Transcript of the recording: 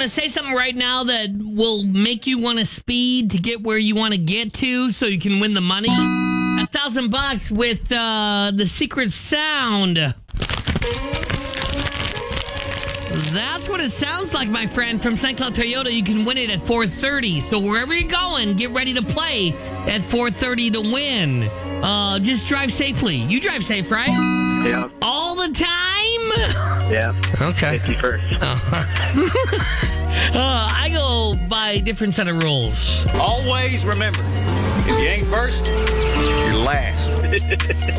to say something right now that will make you want to speed to get where you want to get to so you can win the money? $1,000 with the secret sound. That's what it sounds like, my friend. From St. Cloud Toyota, you can win it at 4:30. So wherever you're going, get ready to play at 4:30 to win. Just drive safely. You drive safe, right? Yeah. All the time? Yeah. Okay. Safety first. I go by a different set of rules. Always remember, if you ain't first, you're last.